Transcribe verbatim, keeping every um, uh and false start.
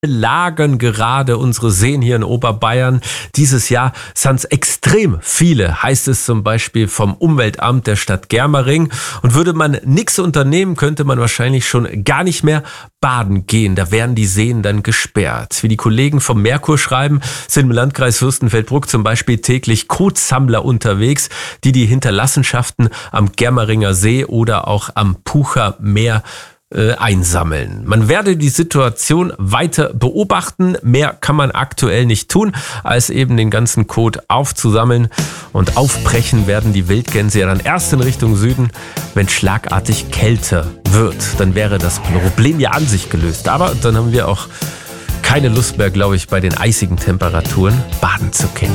Lagen gerade unsere Seen hier in Oberbayern. Dieses Jahr sind es extrem viele, heißt es zum Beispiel vom Umweltamt der Stadt Germering. Und würde man nichts unternehmen, könnte man wahrscheinlich schon gar nicht mehr baden gehen. Da wären die Seen dann gesperrt. Wie die Kollegen vom Merkur schreiben, sind im Landkreis Fürstenfeldbruck zum Beispiel täglich Kotsammler unterwegs, die die Hinterlassenschaften am Germeringer See oder auch am Pucher Meer einsammeln. Man werde die Situation weiter beobachten. Mehr kann man aktuell nicht tun, als eben den ganzen Kot aufzusammeln. Und aufbrechen werden die Wildgänse ja dann erst in Richtung Süden, wenn schlagartig kälter wird. Dann wäre das Problem ja an sich gelöst. Aber dann haben wir auch keine Lust mehr, glaube ich, bei den eisigen Temperaturen baden zu gehen.